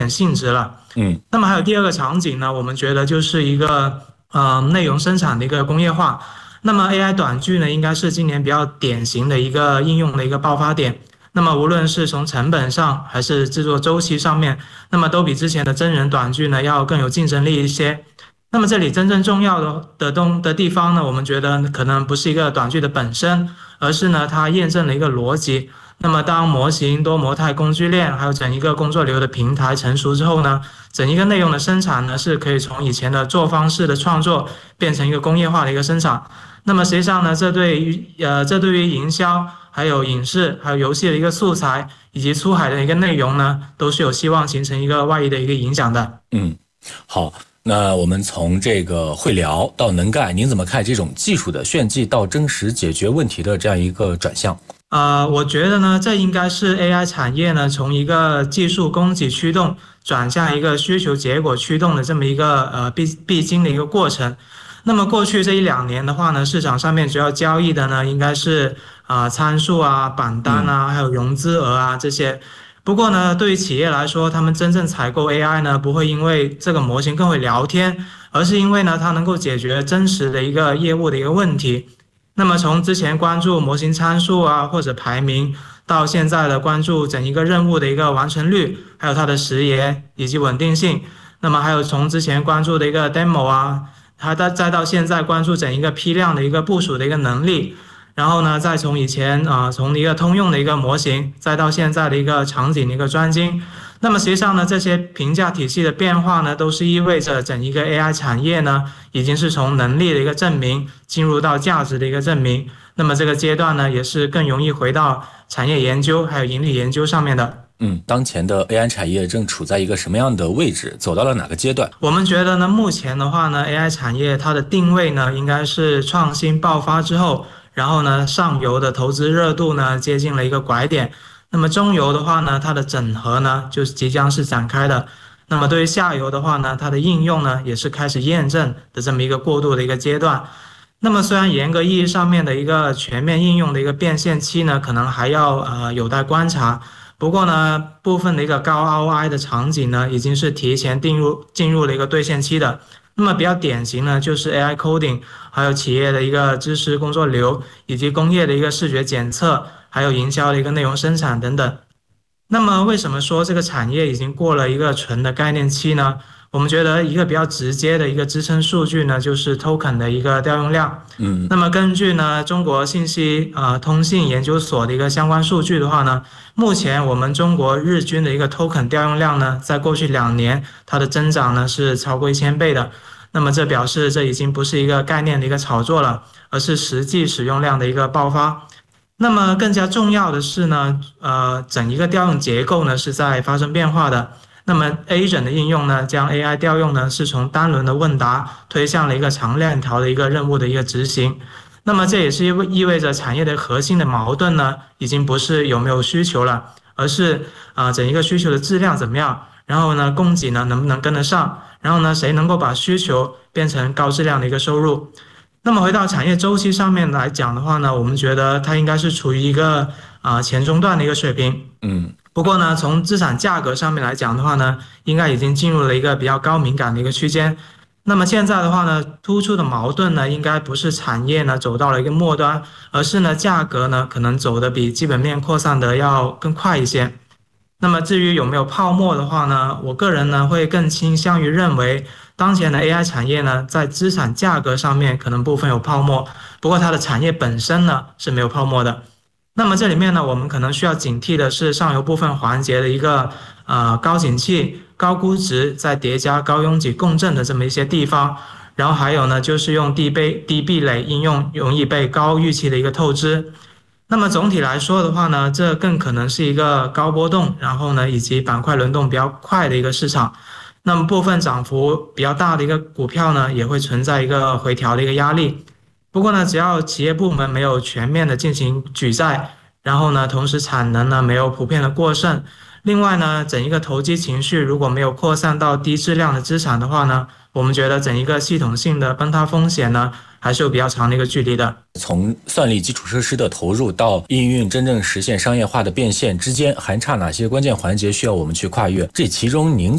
性质了。那么还有第二个场景呢，我们觉得就是一个内容生产的一个工业化。那么 AI 短剧呢，应该是今年比较典型的一个应用的一个爆发点。那么无论是从成本上还是制作周期上面，那么都比之前的真人短剧呢要更有竞争力一些。那么这里真正重要的地方呢，我们觉得可能不是一个短剧的本身，而是呢它验证了一个逻辑。那么当模型、多模态工具链还有整一个工作流的平台成熟之后呢，整一个内容的生产呢是可以从以前的作坊式的创作变成一个工业化的一个生产。那么实际上呢，这对于营销、还有影视、还有游戏的一个素材以及出海的一个内容呢，都是有希望形成一个外溢的一个影响的。 好。那我们从这个会聊到能干，您怎么看这种技术的炫技到真实解决问题的这样一个转向？ 我觉得呢，这应该是 AI 产业呢从一个技术供给驱动转向一个需求结果驱动的这么一个必经的一个过程。那么过去这1-2年的话呢，市场上面主要交易的呢应该是参数啊、榜单啊，还有融资额啊这些。不过呢，对于企业来说，他们真正采购 AI 呢，不会因为这个模型更会聊天，而是因为呢，它能够解决真实的一个业务的一个问题。那么从之前关注模型参数啊或者排名，到现在的关注整一个任务的一个完成率，还有它的时延以及稳定性。那么还有从之前关注的一个 demo 啊，再到现在关注整一个批量的一个部署的一个能力。然后呢，再从以前从一个通用的一个模型，再到现在的一个场景的一个专精。那么实际上呢，这些评价体系的变化呢，都是意味着整一个 AI 产业呢，已经是从能力的一个证明进入到价值的一个证明。那么这个阶段呢，也是更容易回到产业研究还有盈利研究上面的。 当前的 AI 产业正处在一个什么样的位置，走到了哪个阶段？ 我们觉得呢，目前的话呢 ，AI 产业它的定位呢，应该是创新爆发之后，然后呢，上游的投资热度呢接近了一个拐点。那么中游的话呢，它的整合呢就是即将是展开的。那么对于下游的话呢，它的应用呢也是开始验证的这么一个过渡的一个阶段。那么虽然严格意义上面的一个全面应用的一个变现期呢，可能还要有待观察。不过呢，部分的一个高 ROI 的场景呢，已经是提前进入了一个兑现期的。那么比较典型呢，就是 AI coding， 还有企业的一个知识工作流，以及工业的一个视觉检测，还有营销的一个内容生产等等。那么为什么说这个产业已经过了一个纯的概念期呢？我们觉得一个比较直接的一个支撑数据呢，就是 token 的一个调用量。那么根据呢中国信息通信研究所的一个相关数据的话呢，目前我们中国日均的一个 token 调用量呢，在过去2年它的增长呢是超过1000倍的。那么这表示这已经不是一个概念的一个炒作了，而是实际使用量的一个爆发。那么更加重要的是呢，整一个调用结构呢是在发生变化的。那么 agent 的应用呢，将 AI 调用呢是从单轮的问答推向了一个长链条的一个任务的一个执行。那么这也是意味着产业的核心的矛盾呢，已经不是有没有需求了，而是整一个需求的质量怎么样，然后呢供给呢能不能跟得上，然后呢谁能够把需求变成高质量的一个收入。那么回到产业周期上面来讲的话呢，我们觉得它应该是处于一个前中段的一个水平。不过呢，从资产价格上面来讲的话呢，应该已经进入了一个比较高敏感的一个区间。那么现在的话呢，突出的矛盾呢，应该不是产业呢走到了一个末端，而是呢价格呢可能走得比基本面扩散的要更快一些。那么至于有没有泡沫的话呢，我个人呢会更倾向于认为，当前的 AI 产业呢，在资产价格上面可能部分有泡沫，不过它的产业本身呢是没有泡沫的。那么这里面呢，我们可能需要警惕的是上游部分环节的一个高景气、高估值再叠加高拥挤共振的这么一些地方，然后还有呢就是用低壁垒应用容易被高预期的一个透支。那么总体来说的话呢，这更可能是一个高波动，然后呢以及板块轮动比较快的一个市场。那么部分涨幅比较大的一个股票呢，也会存在一个回调的一个压力。不过呢，只要企业部门没有全面的进行举债，然后呢，同时产能呢没有普遍的过剩，另外呢，整一个投机情绪如果没有扩散到低质量的资产的话呢，我们觉得整一个系统性的崩塌风险呢，还是有比较长的一个距离的。 从算力基础设施的投入到应用真正实现商业化的变现之间，还差哪些关键环节需要我们去跨越？这其中您